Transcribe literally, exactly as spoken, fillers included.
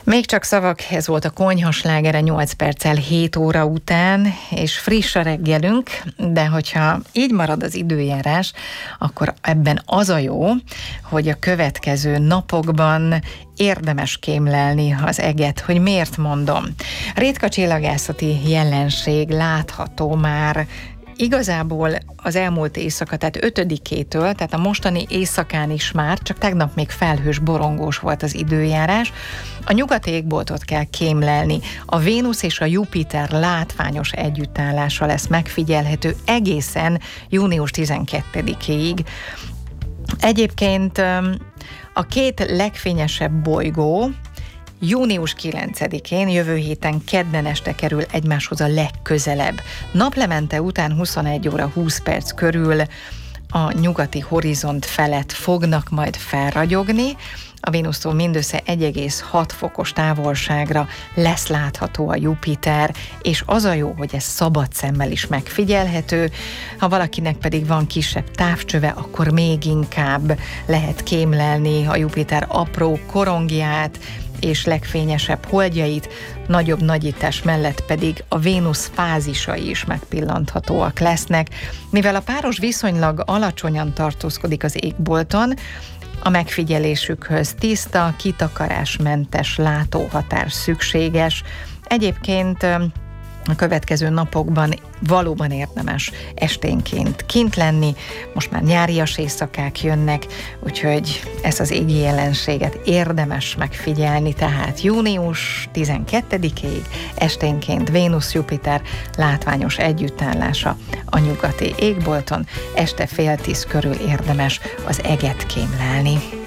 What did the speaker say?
Még csak szavak, ez volt a konyhaslágere nyolc perccel hét óra után, és friss a reggelünk, de hogyha így marad az időjárás, akkor ebben az a jó, hogy a következő napokban érdemes kémlelni az eget. Hogy miért mondom? Ritka csillagászati jelenség látható már igazából az elmúlt éjszaka, tehát ötödikétől, tehát a mostani éjszakán is már, csak tegnap még felhős, borongós volt az időjárás. A nyugati égboltot kell kémlelni. A Vénusz és a Jupiter látványos együttállása lesz megfigyelhető egészen június tizenkettedikéig. Egyébként a két legfényesebb bolygó június kilencedikén, jövő héten kedden este kerül egymáshoz a legközelebb. Naplemente után huszonegy óra húsz perc körül a nyugati horizont felett fognak majd felragyogni. A Vénusztól mindössze egy egész hat fokos távolságra lesz látható a Jupiter, és az a jó, hogy ez szabad szemmel is megfigyelhető. Ha valakinek pedig van kisebb távcsöve, akkor még inkább lehet kémlelni a Jupiter apró korongját és legfényesebb holdjait, nagyobb nagyítás mellett pedig a Vénusz fázisai is megpillanthatóak lesznek. Mivel a páros viszonylag alacsonyan tartózkodik az égbolton, a megfigyelésükhöz tiszta, kitakarásmentes látóhatár szükséges. Egyébként a következő napokban valóban érdemes esténként kint lenni, most már nyárias éjszakák jönnek, úgyhogy ezt az égi jelenséget érdemes megfigyelni, tehát június tizenkettedikéig esténként Vénusz-Jupiter látványos együttállása a nyugati égbolton, este fél tíz körül érdemes az eget kémlelni.